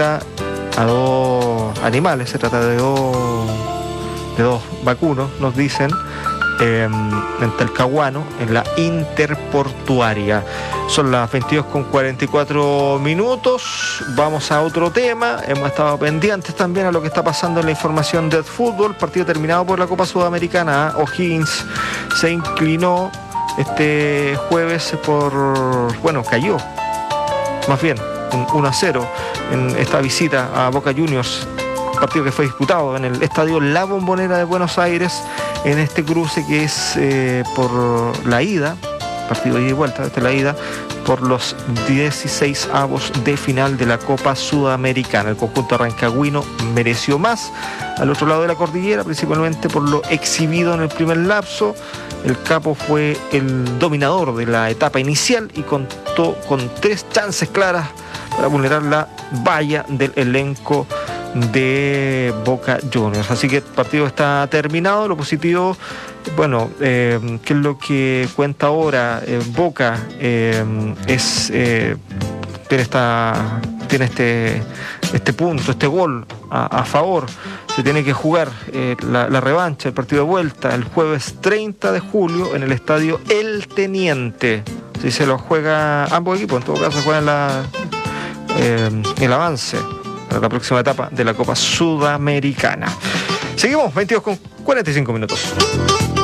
a dos animales, se trata de dos vacunos, nos dicen, en Talcahuano, en la interportuaria. Son las 22:44. Vamos a otro tema. Hemos estado pendientes también a lo que está pasando en la información del fútbol. Partido terminado por la Copa Sudamericana. O'Higgins se inclinó este jueves cayó, más bien, 1-0 en esta visita a Boca Juniors. Partido que fue disputado en el estadio La Bombonera de Buenos Aires, en este cruce que es por la ida, partido de ida y vuelta, desde la ida, por los 16avos de final de la Copa Sudamericana. El conjunto rancagüino mereció más al otro lado de la cordillera, principalmente por lo exhibido en el primer lapso. El Capo fue el dominador de la etapa inicial y contó con 3 chances claras para vulnerar la valla del elenco de Boca Juniors. Así que el partido está terminado. Lo positivo, ¿qué es lo que cuenta ahora Boca? Tiene este punto, este gol a favor. Se tiene que jugar la revancha, el partido de vuelta, el jueves 30 de julio en el estadio El Teniente. Si se lo juega ambos equipos, en todo caso se juega el avance para la próxima etapa de la Copa Sudamericana. Seguimos, 22:45.